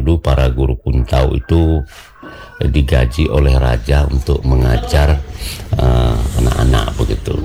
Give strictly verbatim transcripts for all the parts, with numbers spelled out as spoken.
dulu para guru kuntau itu digaji oleh raja untuk mengajar uh, anak-anak begitu.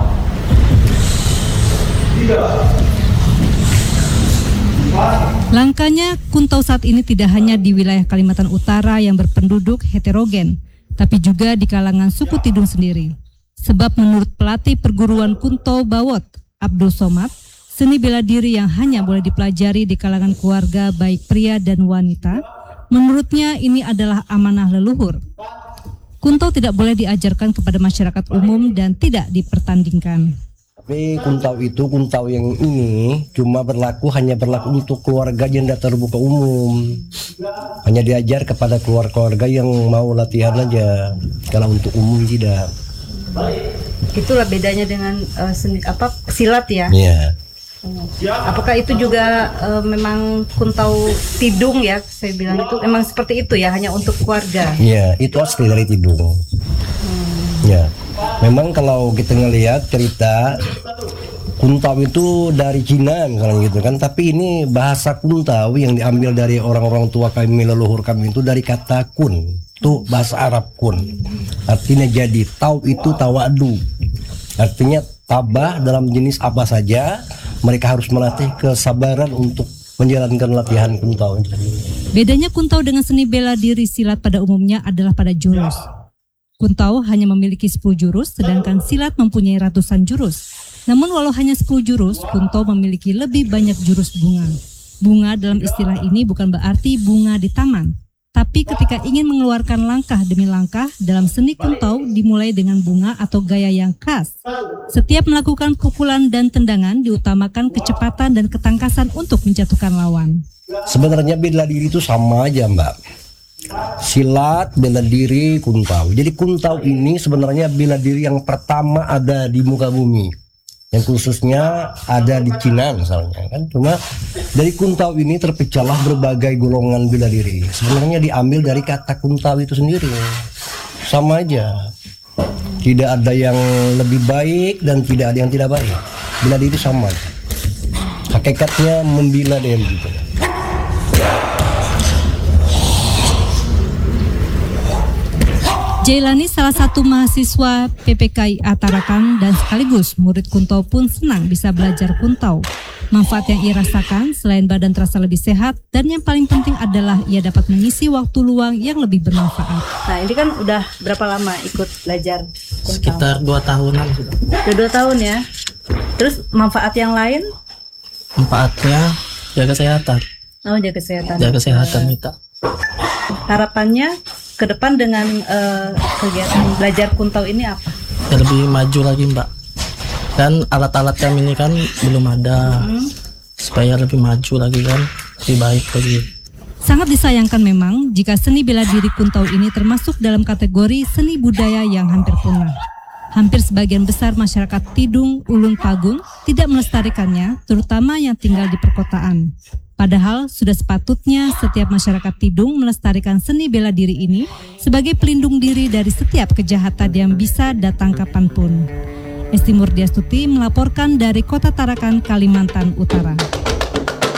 Langkanya kuntau saat ini tidak hanya di wilayah Kalimantan Utara yang berpenduduk heterogen, tapi juga di kalangan suku Tidung sendiri. Sebab menurut pelatih perguruan kuntau Bawot, Abdul Somad, seni bela diri yang hanya boleh dipelajari di kalangan keluarga baik pria dan wanita, menurutnya ini adalah amanah leluhur. Kuntau tidak boleh diajarkan kepada masyarakat umum dan tidak dipertandingkan. Tapi kuntau itu, kuntau yang ini cuma berlaku, hanya berlaku untuk keluarga yang tidak terbuka umum. Hanya diajar kepada keluarga-keluarga yang mau latihan aja. Kalau untuk umum tidak. Itulah bedanya dengan uh, seni, apa silat ya? Iya. Apakah itu juga uh, memang kuntau Tidung ya? Saya bilang itu memang seperti itu ya, hanya untuk keluarga. Iya, itu asli dari Tidung. Hmm. Ya. Memang kalau kita ngelihat cerita kuntau itu dari Cina misalnya gitu kan, tapi ini bahasa kuntau yang diambil dari orang-orang tua kami, leluhur kami itu dari kata kun, itu bahasa Arab kun, artinya jadi. Tau itu tawadu, artinya tabah dalam jenis apa saja. Mereka harus melatih kesabaran untuk menjalankan latihan kuntau. Bedanya kuntau dengan seni bela diri silat pada umumnya adalah pada jurus. Kuntau hanya memiliki sepuluh jurus, sedangkan silat mempunyai ratusan jurus. Namun walau hanya sepuluh jurus, kuntau memiliki lebih banyak jurus bunga. Bunga dalam istilah ini bukan berarti bunga di taman, tapi ketika ingin mengeluarkan langkah demi langkah, dalam seni kuntau dimulai dengan bunga atau gaya yang khas. Setiap melakukan pukulan dan tendangan diutamakan kecepatan dan ketangkasan untuk menjatuhkan lawan. Sebenarnya bela diri itu sama aja, Mbak. Silat, bela diri, kuntau. Jadi kuntau ini sebenarnya bela diri yang pertama ada di muka bumi, yang khususnya ada di Cina misalnya kan. Cuma dari kuntau ini terpecahlah berbagai golongan bela diri. Sebenarnya diambil dari kata kuntau itu sendiri. Sama aja. Tidak ada yang lebih baik dan tidak ada yang tidak baik. Bela diri sama. Hakikatnya membela diri gitu. Jailani, salah satu mahasiswa P P K I A Tarakan dan sekaligus murid kuntau pun senang bisa belajar kuntau. Manfaat yang ia rasakan selain badan terasa lebih sehat, dan yang paling penting adalah ia dapat mengisi waktu luang yang lebih bermanfaat. Nah, ini kan udah berapa lama ikut belajar kuntau? Sekitar dua tahunan sudah. Udah dua tahun ya? Terus manfaat yang lain? Manfaatnya jaga kesehatan. Oh, jaga kesehatan. Jaga kesehatan kita. Harapannya ke depan dengan uh, kegiatan belajar kuntau ini apa? Ya, lebih maju lagi, Mbak. Dan alat-alat kami ini kan belum ada, hmm. supaya lebih maju lagi kan, lebih baik lagi. Sangat disayangkan memang jika seni bela diri kuntau ini termasuk dalam kategori seni budaya yang hampir punah. Hampir sebagian besar masyarakat Tidung, Ulun Pagung tidak melestarikannya, terutama yang tinggal di perkotaan. Padahal sudah sepatutnya setiap masyarakat Tidung melestarikan seni bela diri ini sebagai pelindung diri dari setiap kejahatan yang bisa datang kapanpun. Esti Murdiastuti melaporkan dari Kota Tarakan, Kalimantan Utara.